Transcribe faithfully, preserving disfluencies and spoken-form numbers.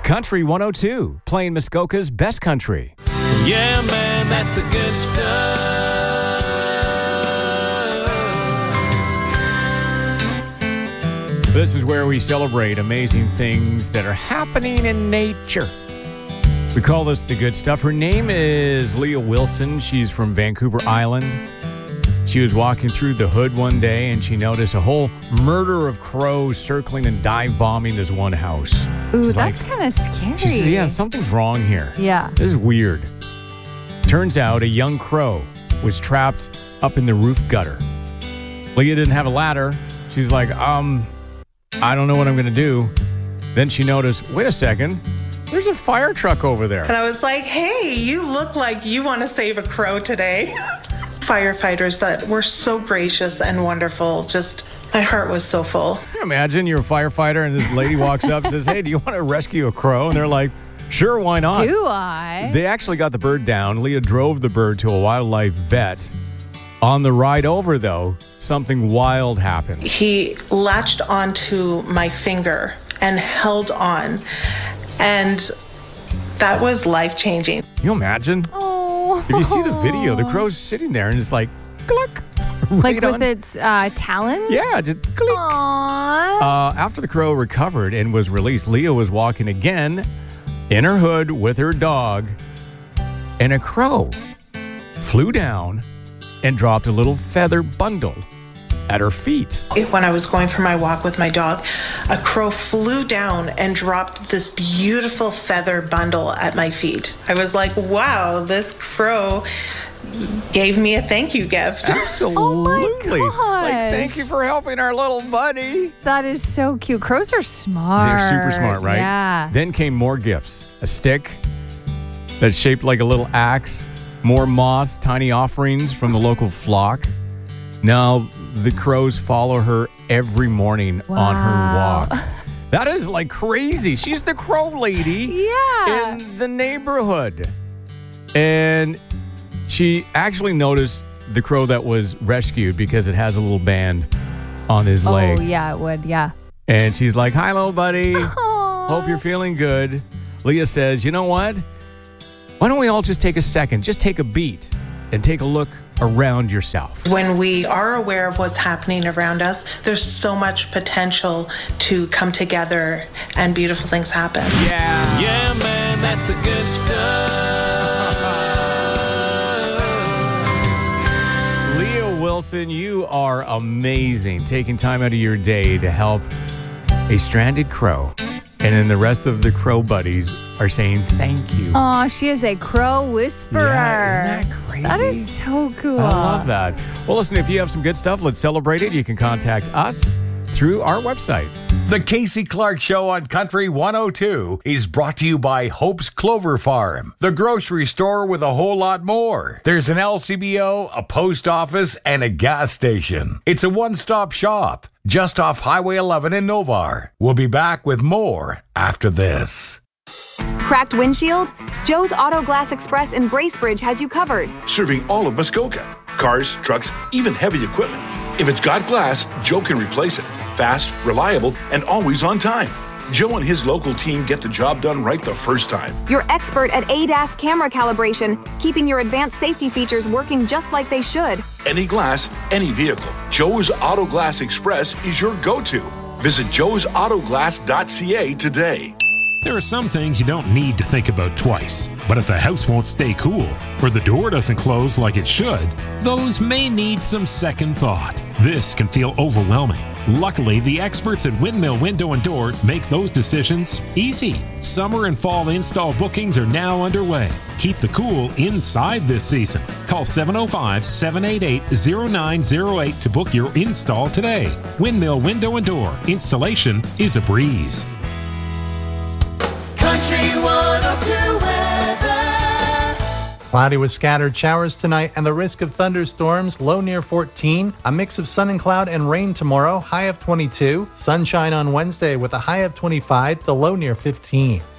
Country one oh two, playing Muskoka's best country. Yeah, man, that's the good stuff. This is where we celebrate amazing things that are happening in nature. We call this the good stuff. Her name is Leah Wilson. She's from Vancouver Island. She was walking through the hood one day and she noticed a whole murder of crows circling and dive bombing this one house. Ooh, She's that's like, kind of scary. She says, yeah, something's wrong here. Yeah. This is weird. Turns out a young crow was trapped up in the roof gutter. Leah didn't have a ladder. She's like, um, I don't know what I'm going to do. Then she noticed, wait a second, there's a fire truck over there. And I was like, hey, you look like you want to save a crow today. Firefighters that were so gracious and wonderful. Just, my heart was so full. Can you imagine you're a firefighter and this lady walks up and says, hey, do you want to rescue a crow? And they're like, sure, why not? Do I? They actually got the bird down. Leah drove the bird to a wildlife vet. On the ride over, though, something wild happened. He latched onto my finger and held on. And that was life-changing. Can you imagine? Oh. If you see the video, the crow's sitting there and it's like, click. Right Like with on. its uh, talons? Yeah, just click. Aww. Uh, after the crow recovered and was released, Leah was walking again in her hood with her dog, and a crow flew down and dropped a little feather bundle at her feet. When I was going for my walk with my dog, a crow flew down and dropped this beautiful feather bundle at my feet. I was like, wow, this crow gave me a thank you gift. Absolutely. Oh my Like, gosh. thank you for helping our little buddy. That is so cute. Crows are smart. They're super smart, right? Yeah. Then came more gifts. A stick that's shaped like a little axe, more moss, tiny offerings from the local flock. Now the crows follow her every morning on her Wow. walk. That is like crazy. She's the crow lady Yeah. in the neighborhood. And she actually noticed the crow that was rescued because it has a little band on his leg. Oh, yeah, it would. Yeah. And she's like, hi, little buddy. Aww. Hope you're feeling good. Leah says, you know what? Why don't we all just take a second, just take a beat and take a look around yourself. When we are aware of what's happening around us, there's so much potential to come together and beautiful things happen. Yeah. Yeah, man, that's the good stuff. Leah Wilson, you are amazing, taking time out of your day to help a stranded crow. And then the rest of the crow buddies are saying thank you. Aw, she is a crow whisperer. Yeah, isn't that crazy? That is so cool. I love that. Well, listen, if you have some good stuff, let's celebrate it. You can contact us through our website. The Casey Clark Show on Country one oh two is brought to you by Hope's Clover Farm, the grocery store with a whole lot more. There's an L C B O, a post office, and a gas station. It's a one-stop shop just off Highway eleven in Novar. We'll be back with more after this. Cracked windshield? Joe's Auto Glass Express in Bracebridge has you covered. Serving all of Muskoka. Cars, trucks, even heavy equipment. If it's got glass, Joe can replace it. Fast, reliable, and always on time. Joe and his local team get the job done right the first time. You're expert at A D A S camera calibration, keeping your advanced safety features working just like they should. Any glass, any vehicle. Joe's Auto Glass Express is your go-to. Visit joes auto glass dot c a today. There are some things you don't need to think about twice. But if the house won't stay cool, or the door doesn't close like it should, those may need some second thought. This can feel overwhelming. Luckily, the experts at Windmill Window and Door make those decisions easy. Summer and fall install bookings are now underway. Keep the cool inside this season. Call seven oh five, seven eight eight, oh nine oh eight to book your install today. Windmill Window and Door. Installation is a breeze. Country one oh two weather. Cloudy with scattered showers tonight and the risk of thunderstorms, low near fourteen. A mix of sun and cloud and rain tomorrow, high of twenty-two. Sunshine on Wednesday with a high of twenty-five, the low near fifteen.